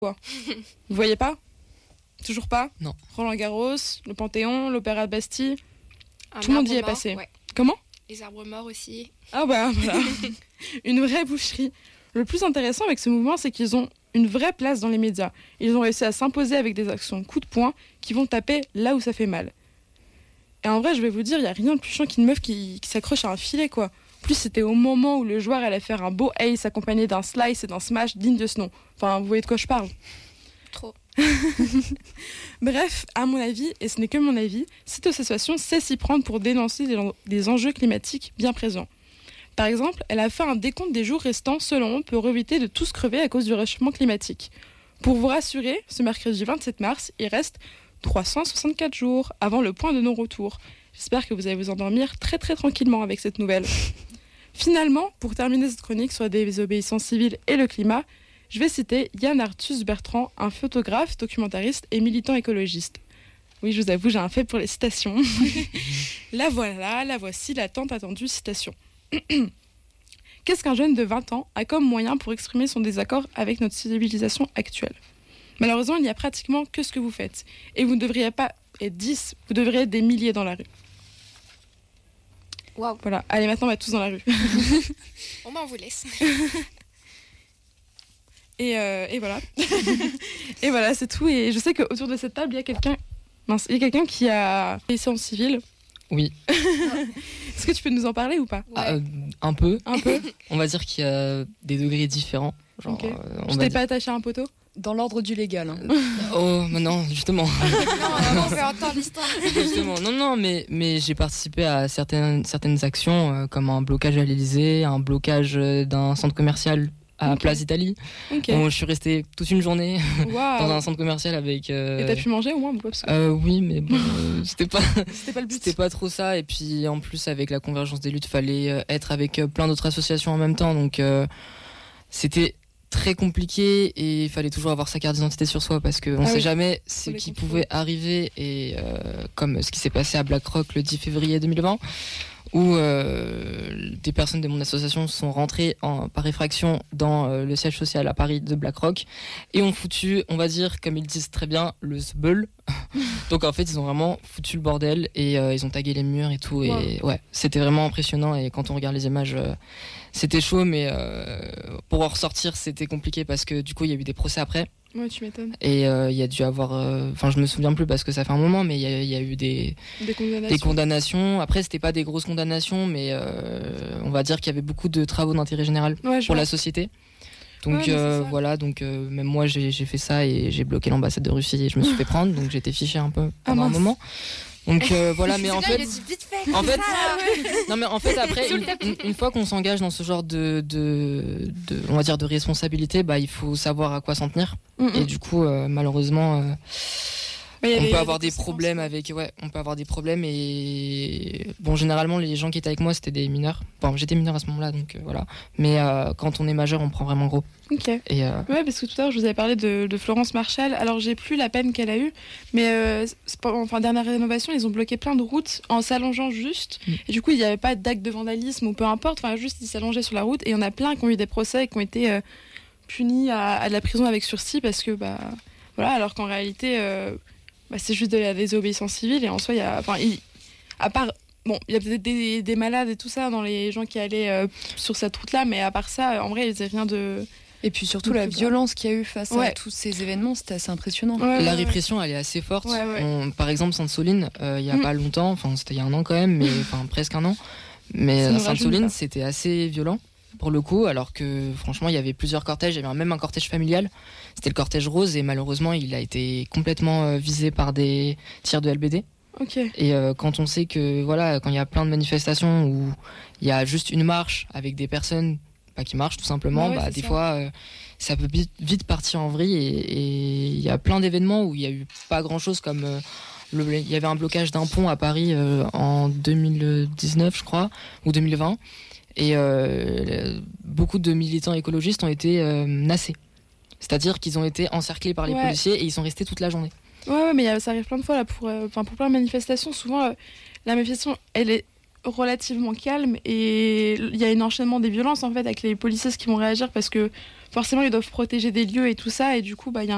Quoi. Vous voyez pas? Toujours pas? Non. Roland-Garros, le Panthéon, l'Opéra de Bastille. Un Tout le monde y est arbre mort, passé. ouais. Comment? Les arbres morts aussi. Ah bah voilà. Une vraie boucherie. Le plus intéressant avec ce mouvement, c'est qu'ils ont une vraie place dans les médias. Ils ont réussi à s'imposer avec des actions coup de poing qui vont taper là où ça fait mal. Et en vrai, je vais vous dire, il n'y a rien de plus chiant qu'une meuf qui s'accroche à un filet, quoi. En plus, c'était au moment où le joueur allait faire un beau ace accompagné d'un slice et d'un smash digne de ce nom. Enfin, vous voyez de quoi je parle. Trop. Bref, à mon avis, et ce n'est que mon avis, cette association sait s'y prendre pour dénoncer des enjeux climatiques bien présents. Par exemple, elle a fait un décompte des jours restants selon eux pour éviter de tous crever à cause du réchauffement climatique. Pour vous rassurer, ce mercredi 27 mars, il reste 364 jours avant le point de non-retour. J'espère que vous allez vous endormir très très tranquillement avec cette nouvelle. Finalement, pour terminer cette chronique sur la désobéissance civile et le climat, je vais citer Yann Arthus Bertrand, un photographe, documentariste et militant écologiste. Oui, je vous avoue, j'ai un fait pour les citations. La voilà, la voici, la tant attendue citation. Qu'est-ce qu'un jeune de 20 ans a comme moyen pour exprimer son désaccord avec notre civilisation actuelle? Malheureusement, il n'y a pratiquement que ce que vous faites. Et vous ne devriez pas être 10, vous devriez être des milliers dans la rue. Waouh. Voilà, allez, maintenant on va tous dans la rue. Bon, on vous laisse. Et voilà. Et voilà, c'est tout. Et je sais qu'autour de cette table, il y a quelqu'un qui a essayé en civil. Oui. Est-ce que tu peux nous en parler ou pas? Ouais. Un peu. Un peu. On va dire qu'il y a des degrés différents. Genre, Ok. on Tu va t'es dire- pas attaché à un poteau? Dans l'ordre du légal. Hein. Oh, mais non, justement. Non, on veut entendre l'histoire. Justement. Non, mais j'ai participé à certaines actions, comme un blocage à l'Élysée, un blocage d'un centre commercial à Ok. Place d'Italie. Ok. Bon, je suis resté toute une journée dans Waouh. un centre commercial avec. Et t'as pu manger au moins ou pas? Parce que Oui, mais bon, c'était pas. c'était pas le but. C'était pas trop ça, et puis en plus avec la convergence des luttes, fallait être avec plein d'autres associations en même temps, donc c'était très compliqué et il fallait toujours avoir sa carte d'identité sur soi parce qu'on sait oui. jamais ce les qui contrôles. pouvait arriver, et comme ce qui s'est passé à BlackRock le 10 février 2020 où des personnes de mon association sont rentrées par effraction dans le siège social à Paris de BlackRock et ont foutu, on va dire, comme ils disent très bien, le zbeul. Donc en fait, ils ont vraiment foutu le bordel et ils ont tagué les murs et tout. Wow. Et ouais, c'était vraiment impressionnant. Et quand on regarde les images, c'était chaud, mais pour en ressortir, c'était compliqué parce que du coup, il y a eu des procès après. Ouais, tu m'étonnes. Et il y a dû avoir. Enfin, je me souviens plus parce que ça fait un moment, mais il y a eu des Des condamnations. condamnations. Après, c'était pas des grosses condamnations, mais on va dire qu'il y avait beaucoup de travaux d'intérêt général Ouais, je pour vois. la société. Donc Ouais, mais c'est ça. voilà, donc même moi j'ai fait ça et j'ai bloqué l'ambassade de Russie et je me suis fait prendre, donc j'ai été fiché un peu pendant un mince. moment. Donc voilà, mais en C'est bien, fait, il a dit vite fait. en fait, ça. non mais en fait après, une fois qu'on s'engage dans ce genre de on va dire de responsabilité, bah il faut savoir à quoi s'en tenir. Et du coup, malheureusement. Mais il y On avait peut avoir des conséquences, problèmes ouais. avec, on peut avoir des problèmes et bon, généralement les gens qui étaient avec moi c'était des mineurs. Bon, j'étais mineur à ce moment-là, donc voilà. Mais quand on est majeur, on prend vraiment gros. Ok. Et Ouais, parce que tout à l'heure, je vous avais parlé de Florence Marshall. Alors, j'ai plus la peine qu'elle a eue, mais dernière rénovation, ils ont bloqué plein de routes en s'allongeant juste. Et du coup, il n'y avait pas d'acte de vandalisme ou peu importe. Enfin, juste, ils s'allongeaient sur la route. Et il y en a plein qui ont eu des procès et qui ont été punis à de la prison avec sursis parce que, bah, voilà, alors qu'en réalité, c'est juste de la désobéissance civile. Et en soi, il y a, à part. Bon, il y a peut-être des malades et tout ça dans les gens qui allaient sur cette route-là, mais à part ça, en vrai, ils faisaient rien de. Et puis surtout Donc, la c'est ça. violence qu'il y a eu face Ouais. à tous ces événements, c'était assez impressionnant. Ouais, la ouais. répression, elle est assez forte. Ouais, ouais. Par exemple, Sainte-Soline, il y a pas longtemps, enfin c'était il y a un an quand même, mais enfin presque un an. Ça Mais nous Sainte-Soline, rajeunit pas. c'était assez violent pour le coup, alors que franchement, il y avait plusieurs cortèges. Il y avait même un cortège familial. C'était le cortège rose et malheureusement, il a été complètement visé par des tirs de LBD. Ok. Et quand on sait que voilà, quand il y a plein de manifestations où il y a juste une marche avec des personnes qui marchent tout simplement, Ouais, c'est des ça. fois ça peut vite partir en vrille et il y a plein d'événements où il y a eu pas grand chose comme il y avait un blocage d'un pont à Paris en 2019 je crois ou 2020 et beaucoup de militants écologistes ont été nassés, c'est-à-dire qu'ils ont été encerclés par les Ouais. policiers et ils sont restés toute la journée. Ouais, mais ça arrive plein de fois là pour plein de manifestations. Souvent, la manifestation, elle est relativement calme et il y a un enchaînement des violences en fait avec les policiers qui vont réagir parce que forcément ils doivent protéger des lieux et tout ça et du coup il y a